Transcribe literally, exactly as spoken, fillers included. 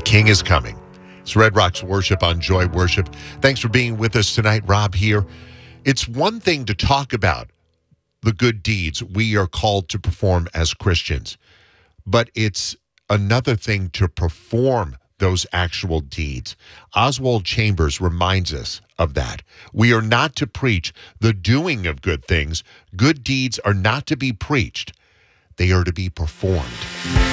King is coming. It's Red Rocks Worship on Joy Worship. Thanks for being with us tonight. Rob here. It's one thing to talk about the good deeds we are called to perform as Christians, but it's another thing to perform those actual deeds. Oswald Chambers reminds us of that. We are not to preach the doing of good things. Good deeds are not to be preached. They are to be performed.